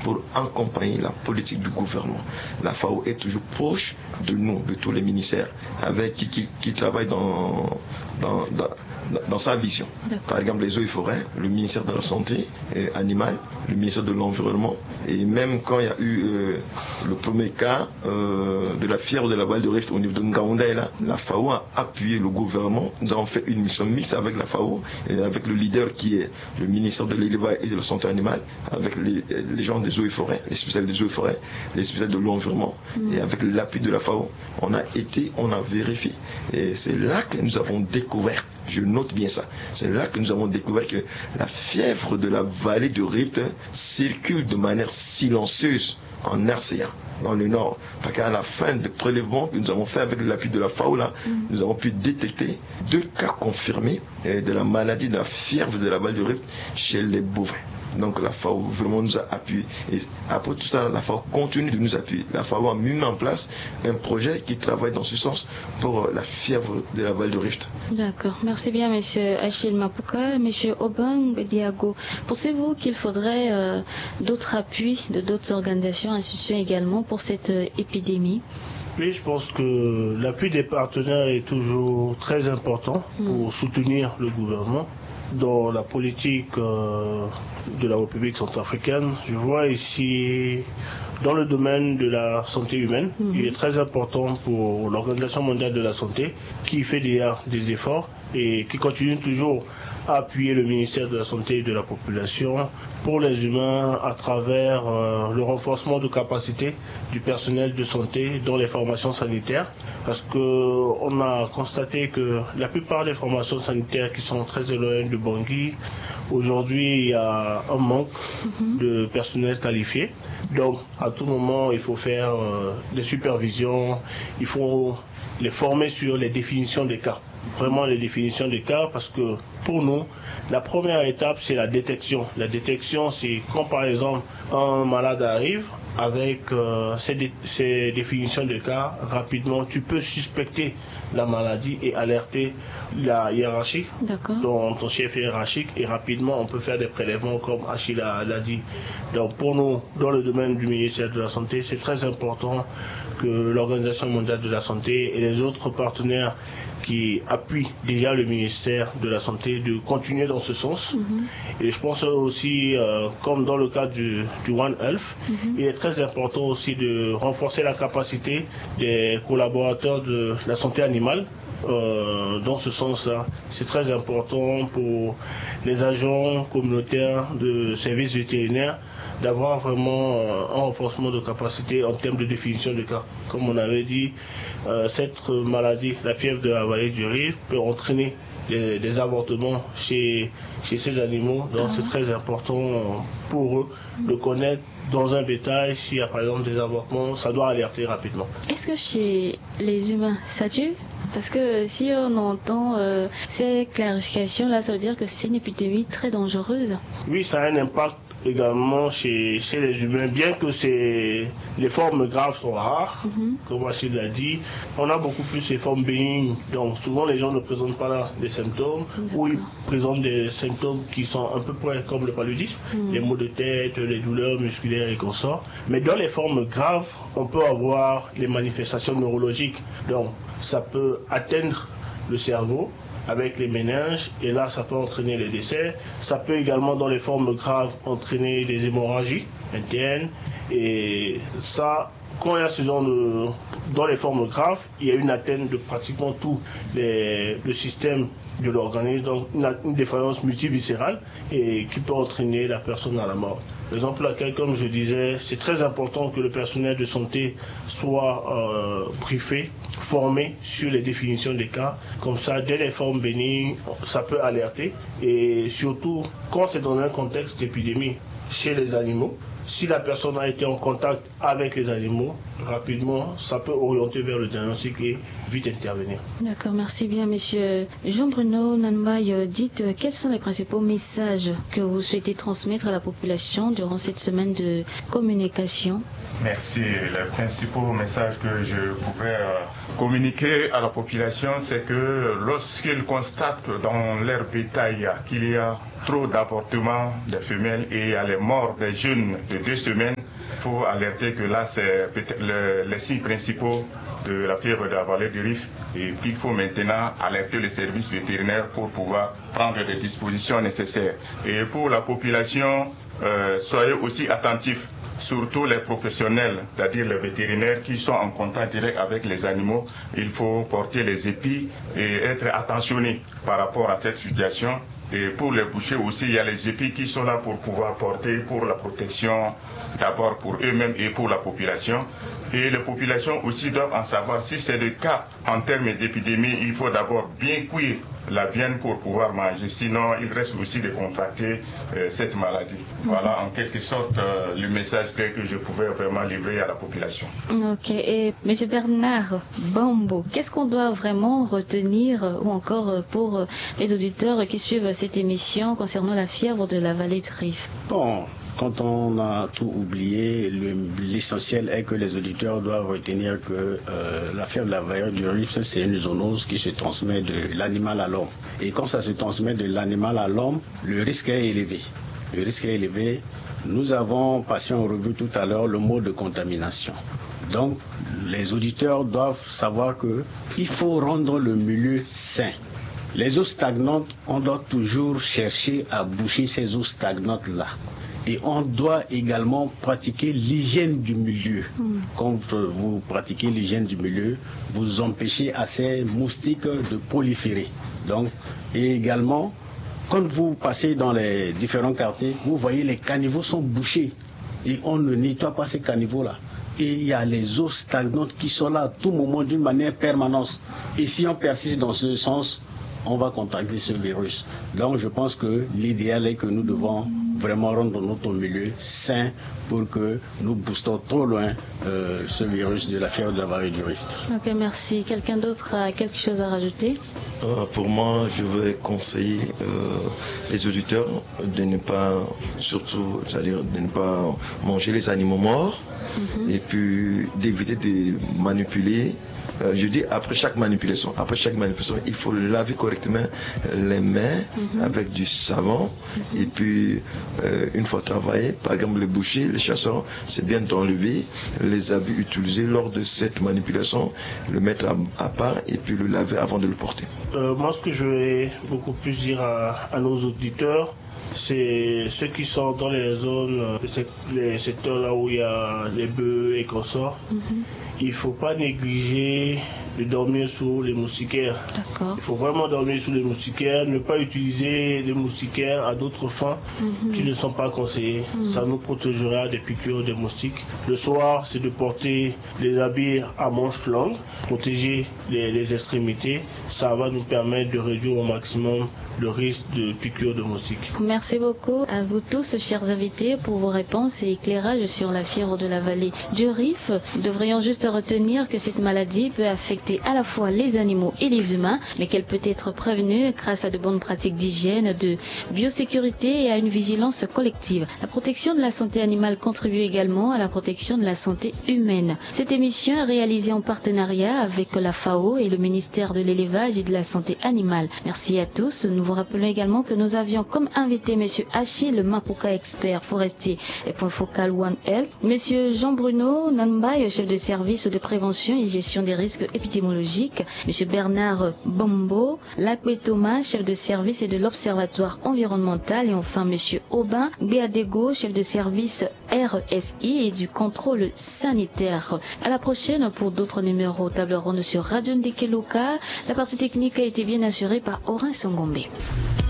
pour accompagner la politique du gouvernement. La FAO est toujours proche de nous, de tous les ministères, avec qui travaillent dans sa vision. Par exemple, les eaux et forêts, le ministère de la Santé animale, le ministère de l'Environnement, et même quand il y a eu le premier cas de la fièvre de la Vallée du Rift au niveau de Ngaoundé, la FAO a appuyé le gouvernement. Nous avons fait une mission mixte avec la FAO, et avec le leader qui est le ministère de l'Élevage et de la Santé animale, avec les gens des eaux et forêts, les spécialistes des eaux et forêts, les spécialistes de l'environnement, et avec l'appui de la FAO, on a vérifié. Et c'est là que nous avons découvert, je note bien ça, c'est là que nous avons découvert que la fièvre de la vallée du Rift circule de manière silencieuse en RCA, dans le nord. Parce qu'à la fin des prélèvements que nous avons fait avec l'appui de la FAO, nous avons pu détecter 2 cas confirmés de la maladie de la fièvre de la vallée du Rift chez les bovins. Donc la FAO vraiment nous a appuyé. Et après tout ça, la FAO continue de nous appuyer. La FAO a mis en place un projet qui travaille dans ce sens pour la fièvre de la vallée du Rift. D'accord. Merci bien, Monsieur Achille Mapuka. Monsieur Obeng Bediago, pensez-vous qu'il faudrait d'autres appuis de d'autres organisations, institutions également pour cette épidémie? Oui, je pense que l'appui des partenaires est toujours très important pour soutenir le gouvernement. Dans la politique de la République centrafricaine, je vois ici, dans le domaine de la santé humaine, il est très important pour l'Organisation mondiale de la santé, qui fait déjà des efforts et qui continue toujours à appuyer le ministère de la Santé et de la Population pour les humains à travers le renforcement de capacité du personnel de santé dans les formations sanitaires, parce qu'on a constaté que la plupart des formations sanitaires qui sont très éloignées de Bangui, aujourd'hui il y a un manque de personnel qualifié. Donc à tout moment il faut faire des supervisions, il faut les former sur les définitions des cas. Vraiment les définitions des cas, parce que pour nous, la première étape, c'est la détection. La détection, c'est quand par exemple un malade arrive avec ces définitions de cas, rapidement, tu peux suspecter la maladie et alerter la hiérarchie, ton chef hiérarchique, et rapidement, on peut faire des prélèvements comme Achille l'a dit. Donc pour nous, dans le domaine du ministère de la Santé, c'est très important que l'Organisation mondiale de la santé et les autres partenaires qui appuient déjà le ministère de la Santé de continuer dans ce sens. Et je pense aussi, comme dans le cas du One Health, il est très important aussi de renforcer la capacité des collaborateurs de la santé animale. Dans ce sens-là, c'est très important pour les agents communautaires de services vétérinaires d'avoir vraiment un renforcement de capacité en termes de définition de cas. Comme on avait dit, cette maladie, la fièvre de la vallée du Rift, peut entraîner des avortements chez ces animaux. Donc c'est très important pour eux de connaître dans un bétail s'il y a par exemple des avortements, ça doit alerter rapidement. Est-ce que chez les humains, ça tue ? Parce que si on entend ces clarifications-là, ça veut dire que c'est une épidémie très dangereuse. Oui, ça a un impact également chez les humains, bien que les formes graves sont rares, comme Achille l'a dit, on a beaucoup plus les formes bénignes, donc souvent les gens ne présentent pas des symptômes, ou ils présentent des symptômes qui sont un peu près comme le paludisme, les maux de tête, les douleurs musculaires et consorts, mais dans les formes graves, on peut avoir les manifestations neurologiques, donc ça peut atteindre le cerveau avec les méninges, et là ça peut entraîner les décès. Ça peut également dans les formes graves entraîner des hémorragies internes, et ça, quand il y a ce genre dans les formes graves, il y a une atteinte de pratiquement tout le système de l'organisme, donc une défaillance multiviscérale et qui peut entraîner la personne à la mort. Raison pour laquelle, comme je disais, c'est très important que le personnel de santé soit briefé, formé sur les définitions des cas. Comme ça, dès les formes bénignes, ça peut alerter. Et surtout, quand c'est dans un contexte d'épidémie chez les animaux, si la personne a été en contact avec les animaux, rapidement, ça peut orienter vers le diagnostic et vite intervenir. D'accord, merci bien, monsieur Jean-Bruno Nanbaye. Dites, quels sont les principaux messages que vous souhaitez transmettre à la population durant cette semaine de communication? Merci. Les principaux messages que je pouvais communiquer à la population, c'est que lorsqu'ils constatent dans leur bétail qu'il y a trop d'avortements des femelles et il y a les morts des jeunes de 2 semaines, il faut alerter que là, c'est peut-être les signes principaux de la fièvre de la vallée du Rift, et puis il faut maintenant alerter les services vétérinaires pour pouvoir prendre des dispositions nécessaires. Et pour la population, soyez aussi attentifs, surtout les professionnels, c'est-à-dire les vétérinaires qui sont en contact direct avec les animaux. Il faut porter les épis et être attentionné par rapport à cette situation. Et pour les bouchers aussi, il y a les épis qui sont là pour pouvoir porter pour la protection, d'abord pour eux-mêmes et pour la population. Et les populations aussi doivent en savoir, si c'est le cas en termes d'épidémie, il faut d'abord bien cuire la viande pour pouvoir manger. Sinon, il reste aussi de contracter cette maladie. Voilà en quelque sorte le message que je pouvais vraiment livrer à la population. Ok. Et M. Bernard Bambo, qu'est-ce qu'on doit vraiment retenir ou encore pour les auditeurs qui suivent cette émission concernant la fièvre de la vallée du Rift? Bon, quand on a tout oublié, l'essentiel est que les auditeurs doivent retenir que la fièvre de la vallée du Rift, c'est une zoonose qui se transmet de l'animal à l'homme. Et quand ça se transmet de l'animal à l'homme, le risque est élevé. Le risque est élevé. Nous avons passé en revue tout à l'heure le mot de contamination. Donc, les auditeurs doivent savoir qu'il faut rendre le milieu sain. Les eaux stagnantes, on doit toujours chercher à boucher ces eaux stagnantes-là. Et on doit également pratiquer l'hygiène du milieu. Quand vous pratiquez l'hygiène du milieu, vous empêchez à ces moustiques de proliférer. Donc, et également, quand vous passez dans les différents quartiers, vous voyez les caniveaux sont bouchés. Et on ne nettoie pas ces caniveaux-là. Et il y a les eaux stagnantes qui sont là à tout moment d'une manière permanente. Et si on persiste dans ce sens, on va contracter ce virus. Donc je pense que l'idéal est que nous devons vraiment rendre notre milieu sain pour que nous boostons trop loin ce virus de la fièvre de la vallée du Rift. Ok, merci. Quelqu'un d'autre a quelque chose à rajouter? Pour moi, je vais conseiller les auditeurs de ne pas, surtout, c'est-à-dire de ne pas manger les animaux morts et puis d'éviter de manipuler. Je dis après chaque manipulation, il faut laver correctement les mains avec du savon et puis une fois travaillé, par exemple le boucher, les chasseurs, c'est bien d'enlever les habits utilisés lors de cette manipulation, le mettre à part et puis le laver avant de le porter. Moi, ce que je vais beaucoup plus dire à nos auditeurs, c'est ceux qui sont dans les zones, les secteurs là où il y a les bœufs et consorts. Il ne faut pas négliger de dormir sous les moustiquaires. D'accord. Il faut vraiment dormir sous les moustiquaires, ne pas utiliser les moustiquaires à d'autres fins qui ne sont pas conseillés. Ça nous protégera des piqûres des moustiques. Le soir, c'est de porter les habits à manches longues, protéger les extrémités. Ça va nous permettre de réduire au maximum le risque de piqûres de moustiques. Merci beaucoup à vous tous, chers invités, pour vos réponses et éclairages sur la fièvre de la vallée du Rift. Nous devrions juste retenir que cette maladie peut affecter à la fois les animaux et les humains, mais qu'elle peut être prévenue grâce à de bonnes pratiques d'hygiène, de biosécurité et à une vigilance collective. La protection de la santé animale contribue également à la protection de la santé humaine. Cette émission est réalisée en partenariat avec la FAO et le ministère de l'élevage et de la santé animale. Merci à tous. Nous vous rappelons également que nous avions comme invité M. Achille Mapuka, expert forestier et point focal One Health, M. Jean-Bruno Nanbaye, chef de service de prévention et gestion des risques épidémiologiques, M. Bernard Bambo, Lakwe Thomas, chef de service et de l'Observatoire environnemental, et enfin M. Aubin Béadego, chef de service RSI et du contrôle sanitaire. À la prochaine pour d'autres numéros table ronde sur Radio Ndekeloka. La partie technique a été bien assurée par Orin Songombe.